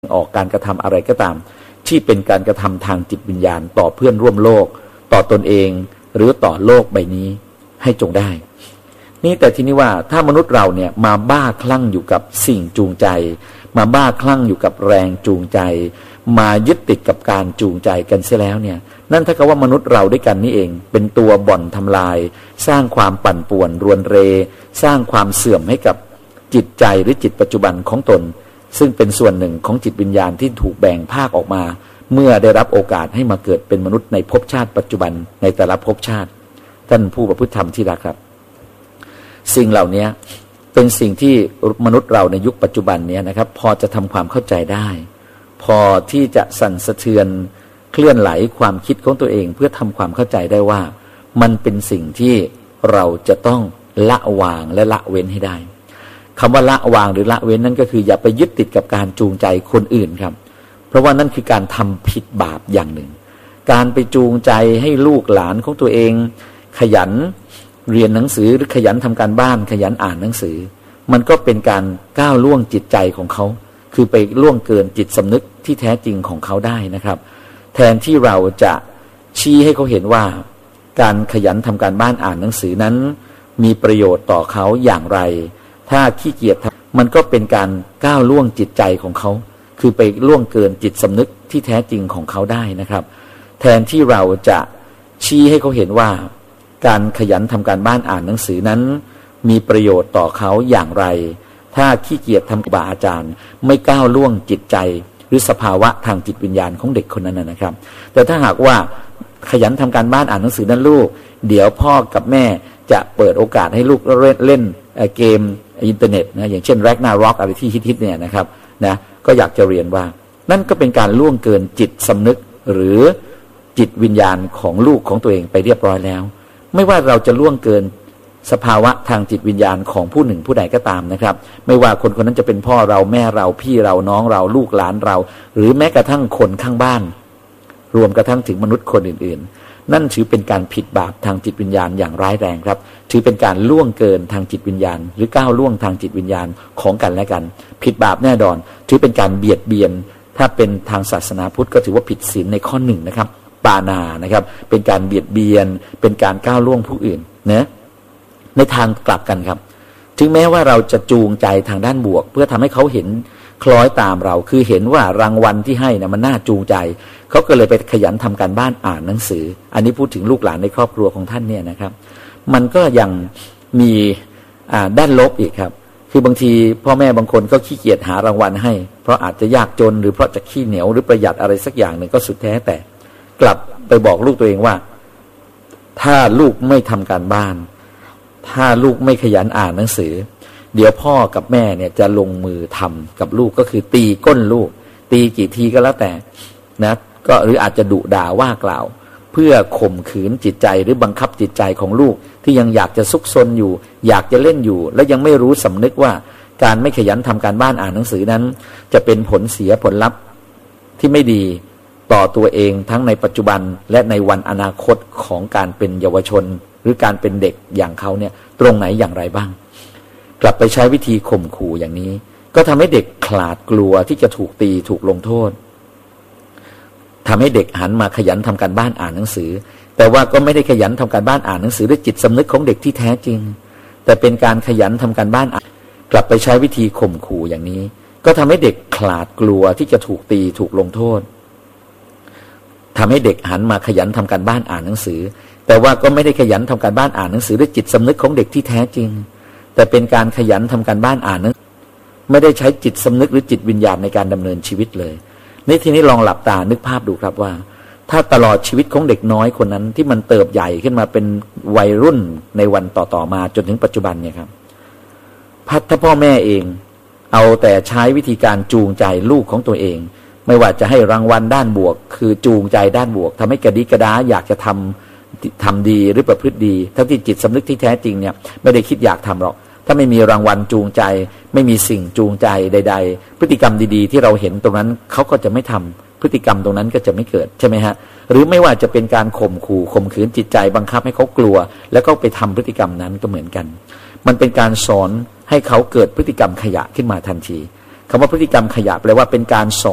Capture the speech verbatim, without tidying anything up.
ออกการกระทำอะไรก็ตามที่เป็นการกระทำทางจิตวิญญาณต่อเพื่อนร่วมโลกต่อตนเองหรือต่อโลกใบนี้ให้จงได้นี่แต่ทีนี้ว่าถ้ามนุษย์เราเนี่ยมาบ้าคลั่งอยู่กับสิ่งจูงใจมาบ้าคลั่งอยู่กับแรงจูงใจมายึดติดกับการจูงใจกันเสียแล้วเนี่ยนั่นถ้ากับว่ามนุษย์เราด้วยกันนี่เองเป็นตัวบ่อนทำลายสร้างความปั่นป่วนรวนเรสร้างความเสื่อมให้กับจิตใจหรือจิตปัจจุบันของตนซึ่งเป็นส่วนหนึ่งของจิตวิญญาณที่ถูกแบ่งภาคออกมาเมื่อได้รับโอกาสให้มาเกิดเป็นมนุษย์ในภพชาติปัจจุบันในแต่ละภพชาติท่านผู้ประพฤติธรรมที่รักครับสิ่งเหล่านี้เป็นสิ่งที่มนุษย์เราในยุคปัจจุบันนี้นะครับพอจะทำความเข้าใจได้พอที่จะสั่นสะเทือนเคลื่อนไหลความคิดของตัวเองเพื่อทำความเข้าใจได้ว่ามันเป็นสิ่งที่เราจะต้องละวางและละเว้นให้ได้คำว่าละวางหรือละเว้นนั่นก็คืออย่าไปยึดติดกับการจูงใจคนอื่นครับเพราะว่านั่นคือการทำผิดบาปอย่างหนึ่งการไปจูงใจให้ลูกหลานของตัวเองขยันเรียนหนังสือหรือขยันทำการบ้านขยันอ่านหนังสือมันก็เป็นการก้าวล่วงจิตใจของเขาคือไปล่วงเกินจิตสำนึกที่แท้จริงของเขาได้นะครับแทนที่เราจะชี้ให้เขาเห็นว่าการขยันทำการบ้านอ่านหนังสือนั้นมีประโยชน์ต่อเขาอย่างไรถ้าขี้เกียจมันก็เป็นการก้าวล่วงจิตใจของเขาคือไปล่วงเกินจิตสำนึกที่แท้จริงของเขาได้นะครับแทนที่เราจะชี้ให้เขาเห็นว่าการขยันทำการบ้านอ่านหนังสือนั้นมีประโยชน์ต่อเขาอย่างไรถ้าขี้เกียจทำบาอาจารย์ไม่ก้าวล่วงจิตใจหรือสภาวะทางจิตวิญญาณของเด็กคนนั้นนะครับแต่ถ้าหากว่าขยันทำการบ้านอ่านหนังสือนั้นลูกเดี๋ยวพ่อกับแม่จะเปิดโอกาสให้ลูกเล่นเล่นเกมอินเทอร์เน็ตนะอย่างเช่นแร็กนาร็อกอะไรที่ฮิตๆเนี่ยนะครับนะก็อยากจะเรียนว่านั่นก็เป็นการล่วงเกินจิตสำนึกหรือจิตวิญญาณของลูกของตัวเองไปเรียบร้อยแล้วไม่ว่าเราจะล่วงเกินสภาวะทางจิตวิญญาณของผู้หนึ่งผู้ใดก็ตามนะครับไม่ว่าคนคนนั้นจะเป็นพ่อเราแม่เราพี่เราน้องเราลูกหลานเราหรือแม้กระทั่งคนข้างบ้านรวมกระทั่งถึงมนุษย์คนอื่นๆนั่นถือเป็นการผิดบาปทางจิตวิญญาณอย่างร้ายแรงครับถือเป็นการล่วงเกินทางจิตวิญญาณหรือก้าวล่วงทางจิตวิญญาณของกันและกันผิดบาปแน่นอนถือเป็นการเบียดเบียนถ้าเป็นทางศาสนาพุทธก็ถือว่าผิดศีลในข้อหนึ่งนะครับปาณานะครับเป็นการเบียดเบียนเป็นการก้าวล่วงผู้อื่นนะในทางกลับกันครับถึงแม้ว่าเราจะจูงใจทางด้านบวกเพื่อทำให้เขาเห็นคล้อยตามเราคือเห็นว่ารางวัลที่ให้นะมันน่าจูงใจเขาก็เลยไปขยันทำการบ้านอ่านหนังสืออันนี้พูดถึงลูกหลานในครอบครัวของท่านเนี่ยนะครับมันก็ยังมีด้านลบอีกครับคือบางทีพ่อแม่บางคนก็ขี้เกียจหารางวัลให้เพราะอาจจะยากจนหรือเพราะจะขี้เหนียวหรือประหยัดอะไรสักอย่างหนึ่งก็สุดแท้แต่กลับไปบอกลูกตัวเองว่าถ้าลูกไม่ทำการบ้านถ้าลูกไม่ขยันอ่านหนังสือเดี๋ยวพ่อกับแม่เนี่ยจะลงมือทำกับลูกก็คือตีก้นลูกตีกี่ทีก็แล้วแต่นะก็หรืออาจจะดุด่าว่ากล่าวเพื่อข่มขืนจิตใจหรือบังคับจิตใจของลูกที่ยังอยากจะซุกซนอยู่อยากจะเล่นอยู่และยังไม่รู้สำนึกว่าการไม่ขยันทำการบ้านอ่านหนังสือนั้นจะเป็นผลเสียผลลัพธ์ที่ไม่ดีต่อตัวเองทั้งในปัจจุบันและในวันอนาคตของการเป็นเยาวชนหรือการเป็นเด็กอย่างเขาเนี่ยตรงไหนอย่างไรบ้างกลับไปใช้วิธีข่มขู่อย่างนี้ก็ทำให้เด็กขลาดกลัวที่จะถูกตีถูกลงโทษทำให้เด็กหันมาขยันทำการบ้านอ่านหนังสือแต่ว่าก็ไม่ได้ขยันทำการบ้านอ่านหนังสือด้วยจิตสำนึกของเด็กที่แท้จริงแต่เป็นการขยันทำการบ้านกลับไปใช้วิธีข่มขู่อย่างนี้ก็ทำให้เด็กขลาดกลัวที่จะถูกตีถูกลงโทษทำให้เด็กหันมาขยันทำการบ้านอ่านหนังสือแต่ว่าก็ไม่ได้ขยันทำการบ้านอ่านหนังสือด้วยจิตสำนึกของเด็กที่แท้จริงแต่เป็นการขยันทำการบ้านอ่านนั้นไม่ได้ใช้จิตสำนึกหรือจิตวิญญาณในการดำเนินชีวิตเลยในทีนี้ลองหลับตานึกภาพดูครับว่าถ้าตลอดชีวิตของเด็กน้อยคนนั้นที่มันเติบใหญ่ขึ้นมาเป็นวัยรุ่นในวันต่อๆมาจนถึงปัจจุบันเนี่ยครับพัฒถ้าพ่อแม่เองเอาแต่ใช้วิธีการจูงใจลูกของตัวเองไม่ว่าจะให้รางวัลด้านบวกคือจูงใจด้านบวกทำให้กระดิกระดาอยากจะทำทำดีหรือประพฤติดีทั้งที่จิตสำนึกที่แท้จริงเนี่ยไม่ได้คิดอยากทำหรอกถ้าไม่มีรางวัลจูงใจไม่มีสิ่งจูงใจใดๆพฤติกรรมดีๆที่เราเห็นตรงนั้นเขาก็จะไม่ทำพฤติกรรมตรงนั้นก็จะไม่เกิดใช่ไหมฮะหรือไม่ว่าจะเป็นการข่มขู่ข่มขืนจิตใจบังคับให้เขากลัวแล้วก็ไปทำพฤติกรรมนั้นก็เหมือนกันมันเป็นการสอนให้เขาเกิดพฤติกรรมขยะขึ้นมาทันทีคำว่าพฤติกรรมขยะแปลว่าเป็นการสอน